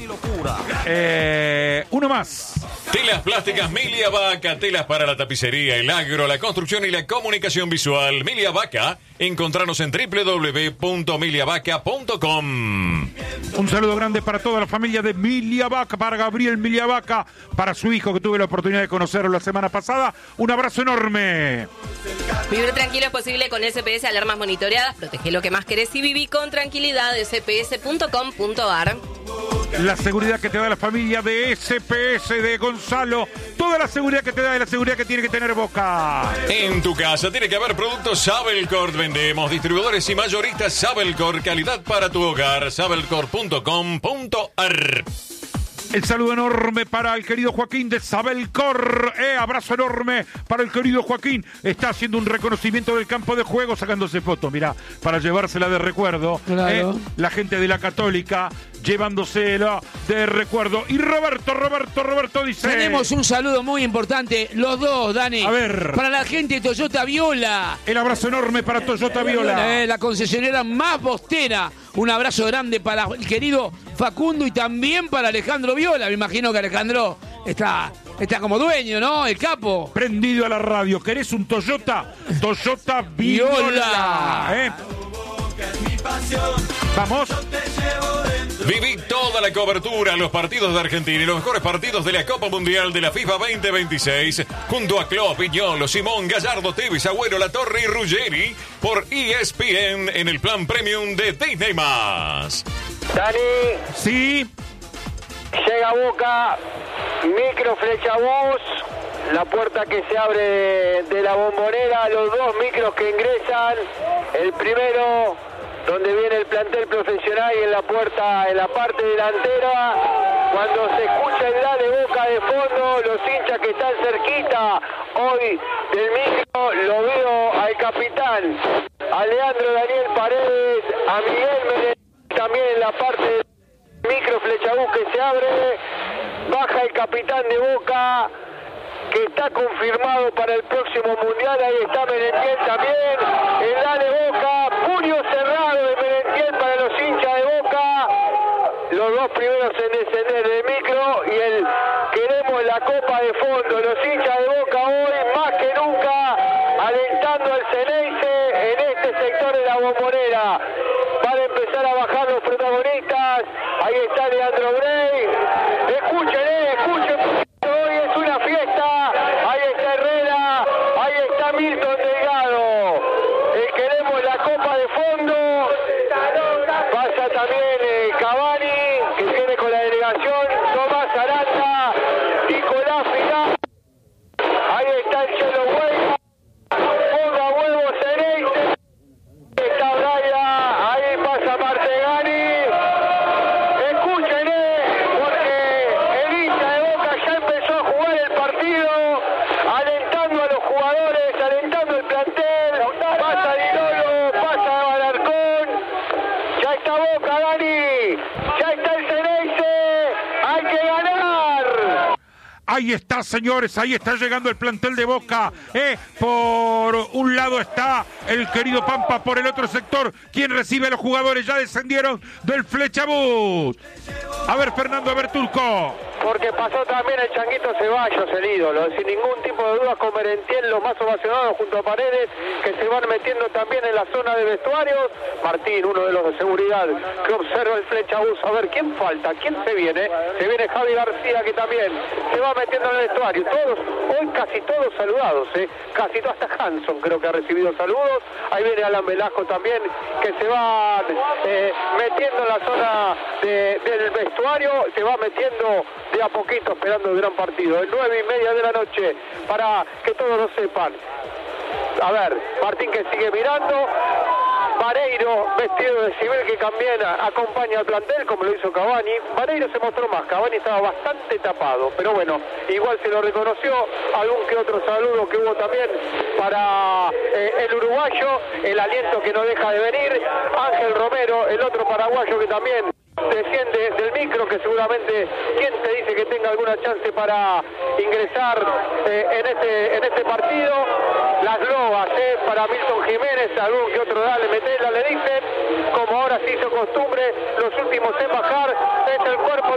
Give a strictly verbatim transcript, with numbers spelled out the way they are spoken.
Eh, uno más. Telas plásticas Milia Vaca, telas para la tapicería, el agro, la construcción y la comunicación visual. Milia Vaca, encontranos en doble u doble u doble u punto milia vaca punto com. Un saludo grande para toda la familia de Milia Vaca, para Gabriel Milia Vaca, para su hijo que tuve la oportunidad de conocerlo la semana pasada. Un abrazo enorme. Vivir tranquilo es posible con S P S Alarmas Monitoreadas. Protege lo que más querés y viví con tranquilidad. S P S punto com punto a r. La seguridad que te da la familia de S P S de Gonzalo. Toda la seguridad que te da y la seguridad que tiene que tener Boca. En tu casa tiene que haber productos Sabelcor. Vendemos distribuidores y mayoristas Sabelcor. Calidad para tu hogar. Sabelcor punto com punto a r. El saludo enorme para el querido Joaquín de Sabelcor. Eh, abrazo enorme para el querido Joaquín. Está haciendo un reconocimiento del campo de juego, sacándose fotos, mirá, para llevársela de recuerdo. Claro. Eh, la gente de la Católica llevándosela de recuerdo. Y Roberto, Roberto, Roberto dice... Tenemos un saludo muy importante, los dos, Dani. A ver. Para la gente de Toyota Viola. El abrazo enorme para Toyota Viola. Eh, la concesionera más bostera. Un abrazo grande para el querido Facundo y también para Alejandro Viola. Me imagino que Alejandro está, está como dueño, ¿no? El capo. Prendido a la radio. ¿Querés un Toyota? Toyota Viola. Viola. ¿Eh? Vamos. Viví toda la cobertura, los partidos de Argentina y los mejores partidos de la Copa Mundial de la FIFA veinte veintiséis junto a Klopp, Viñolo, Simón, Gallardo, Tevez, Agüero, Latorre y Ruggeri por E S P N en el plan premium de Disney más. Dani, Sí. llega Boca, micro flecha bus, la puerta que se abre de, de la Bombonera, los dos micros que ingresan, el primero donde viene el plantel profesional y en la puerta, en la parte delantera, cuando se escucha el da de Boca de fondo, los hinchas que están cerquita hoy del micro, lo veo al capitán, a Leandro Daniel Paredes, a Miguel Menéndez, también en la parte del micro flechabús que se abre, baja el capitán de Boca, que está confirmado para el próximo Mundial, ahí está Merentiel también, el da de Boca, puño cerrado de Merentiel para los hinchas de Boca, los dos primeros en descender del micro y el queremos la copa de fondo, los hinchas de Boca hoy más que nunca alentando al Ceneice en este sector de la Bombonera. Van a empezar a bajar los protagonistas, ahí está Leandro Brey, escuchen, eh, escuchen, hoy es una fiesta, ahí está Herrera, ahí está Milton Delgado, eh, queremos la copa de fondo, pasa también eh, Cavani, que viene con la delegación, Tomás Aranda, Nicolás Vidal, ahí está el Chelo Huelva, ponga huevo Ceneice, está Braida, ahí pasa Martegani, escuchen, eh, porque el hincha de Boca ya empezó a jugar el partido, alentando a los jugadores, alentando el plantel, pasa Dilolo, pasa Balarcón, ya está Boca, Dani, ya está el Ceneice, hay que ganar. Ahí está, señores, ahí está llegando el plantel de Boca. Eh, por un lado está el querido Pampa, por el otro sector, quien recibe a los jugadores, ya descendieron del Flechabús. A ver, Fernando, a ver, Turco. Porque pasó también el Changuito Ceballos, el ídolo, sin ningún tipo de duda con Merentiel, los más ovacionados junto a Paredes, que se van metiendo también en la zona de vestuarios. Martín, uno de los de seguridad, que observa el Flechabús. A ver, ¿quién falta? ¿Quién se viene? Se viene Javi García, que también se va metiendo en el vestuario. Todos, hoy casi todos saludados, ¿eh? Casi todo, hasta Hanson creo que ha recibido saludos. Ahí viene Alan Velasco también, que se va eh, metiendo en la zona de, del vestuario, se va metiendo de a poquito esperando el gran partido. El nueve y media de la noche, para que todos lo sepan. A ver, Martín que sigue mirando. Vareiro, vestido de civil, que también acompaña al plantel, como lo hizo Cavani. Vareiro se mostró más, Cavani estaba bastante tapado, pero bueno, igual se lo reconoció. Algún que otro saludo que hubo también para eh, el uruguayo, el aliento que no deja de venir. Ángel Romero, el otro paraguayo que también desciende del micro, que seguramente, ¿quién te dice que tenga alguna chance para ingresar eh, en este en este partido? Las globas, eh, para Milton Jiménez, algún que otro dale, metela, le dicen, como ahora se hizo costumbre, los últimos en bajar, es el cuerpo